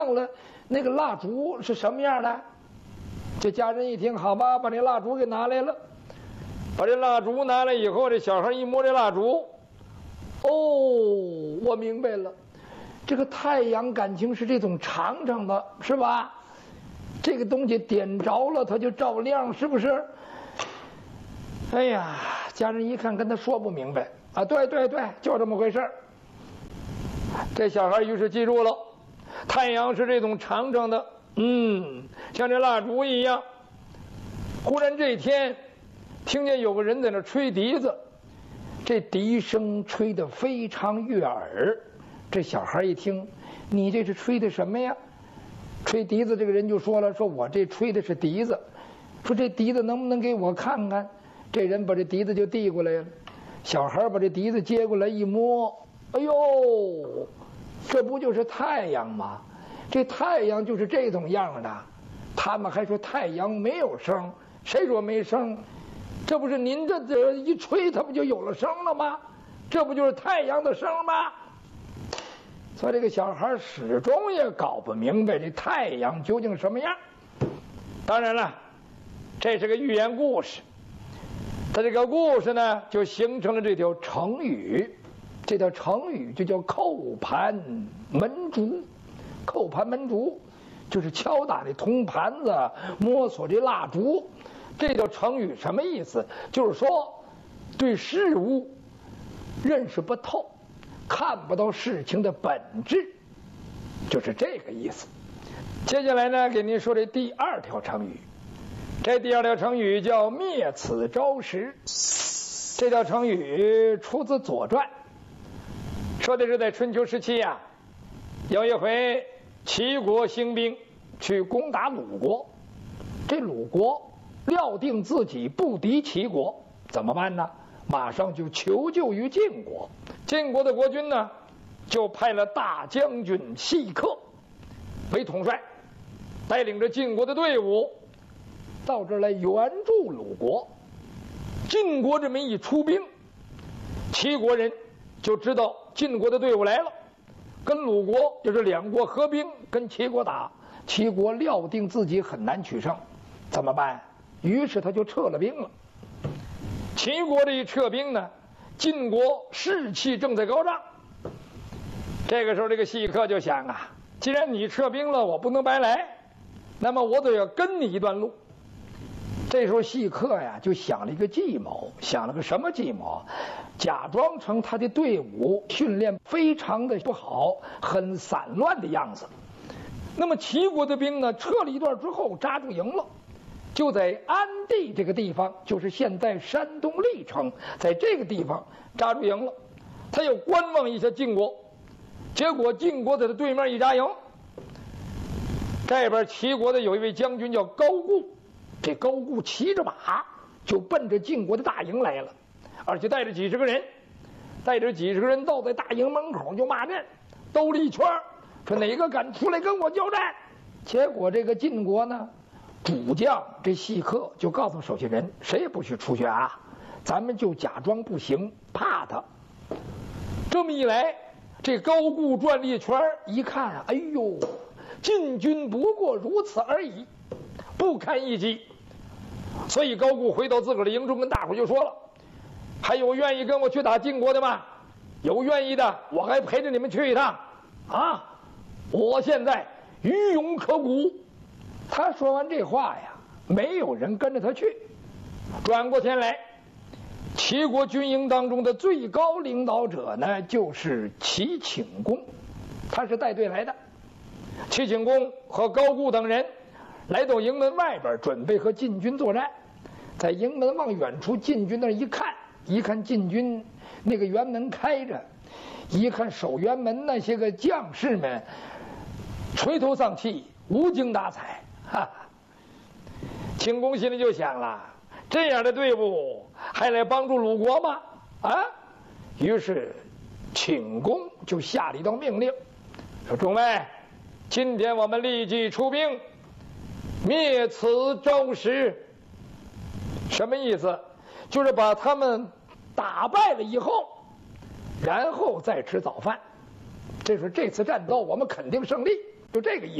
了那个蜡烛是什么样的？这家人一听，好吧，把这蜡烛给拿来了。把这蜡烛拿来以后，这小孩一摸这蜡烛，哦，我明白了，这个太阳感情是这种长长的，是吧？这个东西点着了，它就照亮，是不是？哎呀，家人一看，跟他说不明白啊，对对对，就这么回事儿。这小孩于是记住了，太阳是这种长长的，像这蜡烛一样。忽然这天，听见有个人在那吹笛子，这笛声吹得非常悦耳。这小孩一听，你这是吹的什么呀？吹笛子这个人就说了，说我这吹的是笛子，说这笛子能不能给我看看？这人把这笛子就递过来了，小孩把这笛子接过来一摸，哎呦，这不就是太阳吗？这太阳就是这种样的。他们还说太阳没有声，谁说没声？这不是您这一吹，它不就有了声了吗？这不就是太阳的声吗？所以这个小孩始终也搞不明白这太阳究竟什么样。当然了，这是个寓言故事。它这个故事呢，就形成了这条成语。这条成语就叫扣盘门竹。扣盘门竹就是敲打这铜盘子，摸索这蜡烛。这条成语什么意思？就是说对事物认识不透，看不到事情的本质，就是这个意思。接下来呢，给您说这第二条成语。这第二条成语叫灭此朝时。这条成语出自《左传》，说的是在春秋时期呀，有一回齐国兴兵去攻打鲁国，这鲁国料定自己不敌齐国，怎么办呢？马上就求救于晋国。晋国的国君呢，就派了大将军细客为统帅，带领着晋国的队伍到这儿来援助鲁国。晋国这么一出兵，齐国人就知道晋国的队伍来了，跟鲁国就是两国合兵跟齐国打。齐国料定自己很难取胜，怎么办？于是他就撤了兵了。齐国这一撤兵呢，晋国士气正在高涨。这个时候这个细客就想啊，既然你撤兵了，我不能白来，那么我得要跟你一段路。这时候细客呀就想了一个计谋，想了个什么计谋？假装成他的队伍训练非常的不好，很散乱的样子。那么齐国的兵呢，撤了一段之后扎住营了，就在安地这个地方，就是现在山东历城，在这个地方扎住营了。他又观望一下晋国，结果晋国在他对面一扎营，这边齐国的有一位将军叫高固，这高固骑着马就奔着晋国的大营来了，而且带着几十个人，倒在大营门口就骂阵，兜了一圈，说哪个敢出来跟我交战？结果这个晋国呢，主将这细客就告诉手下人，谁也不许出去啊，咱们就假装不行，怕他。这么一来，这高固转了一圈，一看啊，哎呦，晋军不过如此而已，不堪一击。所以高固回到自个儿的营中，跟大伙就说了，还有愿意跟我去打晋国的吗？有愿意的，我还陪着你们去一趟啊！我现在余勇可鼓。他说完这话呀，没有人跟着他去。转过天来，齐国军营当中的最高领导者呢，就是齐顷公，他是带队来的。齐顷公和高固等人来到营门外边，准备和晋军作战。在营门往远处晋军那一看晋军那个辕门开着，一看守辕门那些个将士们垂头丧气，无精打采，哈哈。顷公心里就想了，这样的队伍还来帮助鲁国吗？啊！于是顷公就下了一道命令，说：众位，今天我们立即出兵，灭此朝时。什么意思？就是把他们打败了以后，然后再吃早饭。这次战斗我们肯定胜利。 就这个意思。